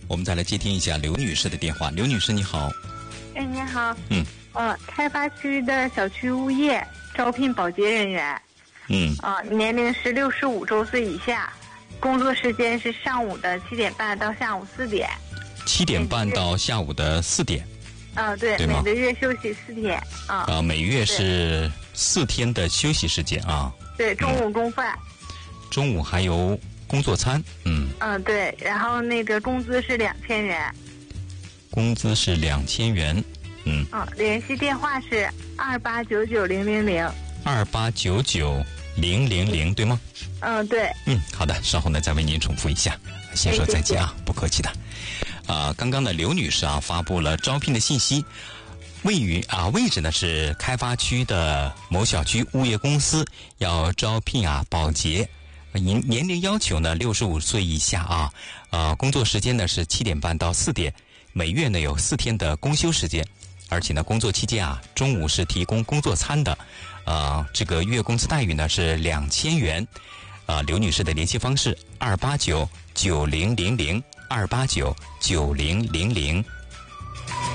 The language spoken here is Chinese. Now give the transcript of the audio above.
我们再来接听一下刘女士的电话。刘女士你好。 哎，你好。开发区的小区物业招聘保洁人员。年龄是65周岁以下，工作时间是上午的7点半到下午4点。 7点半到下午的4点。 对， 对吗？ 每个月休息4天。 每月是4天的休息时间啊。 对，中午中饭。 中午还有工作餐。 对，然后那个工资是2000元。 工资是2000元。 联系电话是28990000。 28990000，对吗？ 对。 好的，稍后呢再为您重复一下。先说再见啊，不客气的。刚刚的刘女士发布了招聘的信息，位置呢是开发区的某小区物业公司，要招聘保洁，年龄要求呢65岁以下工作时间呢是7点半到4点，每月呢有4天的公休时间，而且呢工作期间中午是提供工作餐的，这个月工资待遇呢是2000元。刘女士的联系方式28990000，28990000。